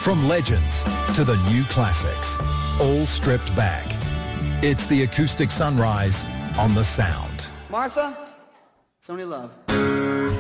From legends to the new classics, all stripped back. It's the acoustic sunrise on The Sound. Martha, it's only love.